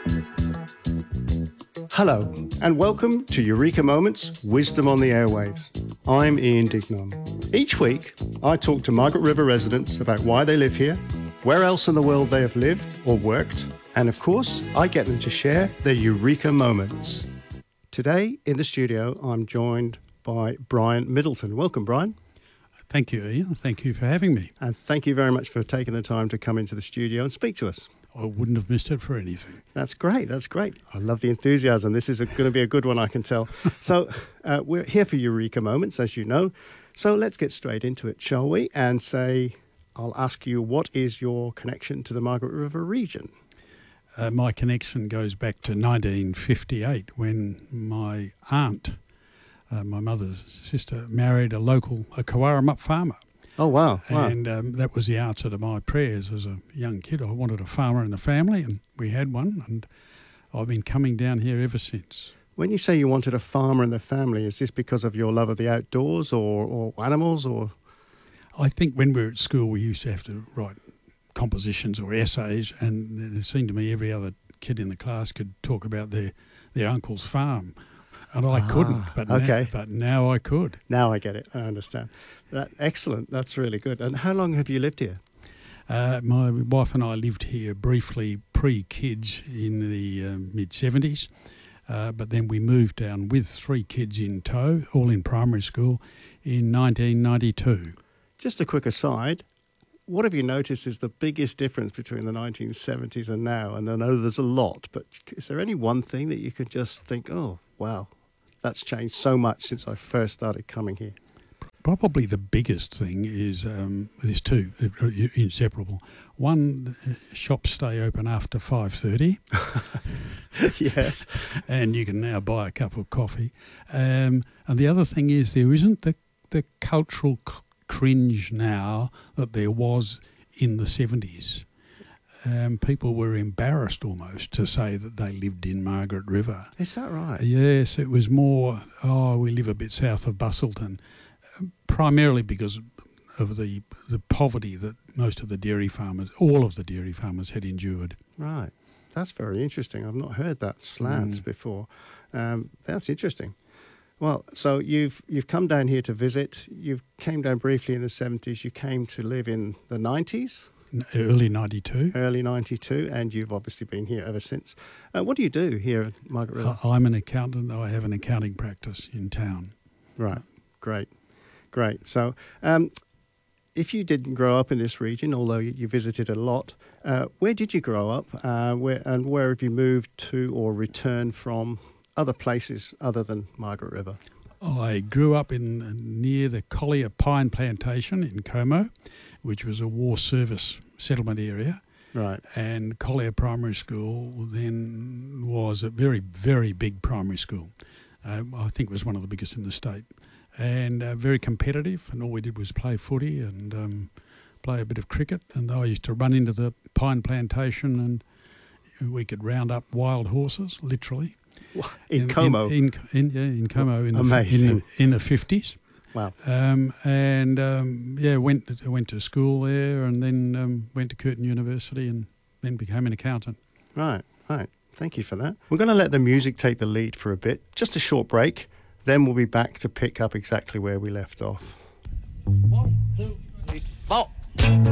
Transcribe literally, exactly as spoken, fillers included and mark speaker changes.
Speaker 1: Hello, and welcome to Eureka Moments, Wisdom on the Airwaves. I'm Ian Dignon. Each week, I talk to Margaret River residents about why they live here, where else in the world they have lived or worked, and of course, I get them to share their Eureka Moments. Today, in the studio, I'm joined by Brian Middleton. Welcome, Brian.
Speaker 2: Thank you, Ian. Thank you for having me.
Speaker 1: And thank you very much for taking the time to come into the studio and speak to us.
Speaker 2: I wouldn't have missed it for anything.
Speaker 1: That's great. That's great. I love the enthusiasm. This is going to be a good one, I can tell. So uh, we're here for Eureka Moments, as you know. So let's get straight into it, shall we? And say, I'll ask you, what is your connection to the Margaret River region?
Speaker 2: Uh, my connection goes back to nineteen fifty-eight when my aunt, uh, my mother's sister, married a local, a Cowarum farmer.
Speaker 1: Oh, wow. wow.
Speaker 2: And um, that was the answer to my prayers as a young kid. I wanted a farmer in the family, and we had one, and I've been coming down here ever since.
Speaker 1: When you say you wanted a farmer in the family, is this because of your love of the outdoors or, or animals? Or
Speaker 2: I think when we were at school, we used to have to write compositions or essays, and it seemed to me every other kid in the class could talk about their, their uncle's farm. And I ah, couldn't, but,
Speaker 1: okay.
Speaker 2: now, but now I could.
Speaker 1: Now I get it. I understand. That, excellent. That's really good. And how long have you lived here?
Speaker 2: Uh, my wife and I lived here briefly pre-kids in the uh, mid-seventies, uh, but then we moved down with three kids in tow, all in primary school, in nineteen ninety-two.
Speaker 1: Just a quick aside, what have you noticed is the biggest difference between the nineteen seventies and now? And I know there's a lot, but is there any one thing that you could just think, oh, wow, that's changed so much since I first started coming here?
Speaker 2: Probably the biggest thing is, um, there's two, uh, inseparable. One, uh, shops stay open after five thirty.
Speaker 1: Yes.
Speaker 2: And you can now buy a cup of coffee. Um, and the other thing is there isn't the, the cultural c- cringe now that there was in the seventies. Um, people were embarrassed almost to say that they lived in Margaret River.
Speaker 1: Is that right?
Speaker 2: Yes, it was more, oh, we live a bit south of Busselton, primarily because of the the poverty that most of the dairy farmers, all of the dairy farmers had endured.
Speaker 1: Right. That's very interesting. I've not heard that slant
Speaker 2: Mm.
Speaker 1: before. Um, that's interesting. Well, so you've you've come down here to visit. You came down briefly in the seventies. You came to live in the nineties?
Speaker 2: Early ninety-two.
Speaker 1: Early ninety-two, and you've obviously been here ever since. Uh, what do you do here at Margaret River?
Speaker 2: I- I'm an accountant. I have an accounting practice in town.
Speaker 1: Right. Great. Great. So um, if you didn't grow up in this region, although you, you visited a lot, uh, where did you grow up? Uh, where and where have you moved to or returned from other places other than Margaret River?
Speaker 2: I grew up in near the Collier Pine Plantation in Como, which was a war service settlement area.
Speaker 1: Right.
Speaker 2: And Collier Primary School then was a very, very big primary school. Uh, I think it was one of the biggest in the state. And uh, very competitive, and all we did was play footy and um, play a bit of cricket. And I used to run into the pine plantation, and we could round up wild horses, literally.
Speaker 1: In,
Speaker 2: in
Speaker 1: Como?
Speaker 2: In, in, in, yeah, in Como in
Speaker 1: Amazing.
Speaker 2: the, in the, in the fifties.
Speaker 1: Wow.
Speaker 2: Um, and, um, yeah, went went to school there, and then um, went to Curtin University, and then became an accountant.
Speaker 1: Right, right. Thank you for that. We're going to let the music take the lead for a bit. Just a short break. Then we'll be back to pick up exactly where we left off.
Speaker 3: One, two, three, four.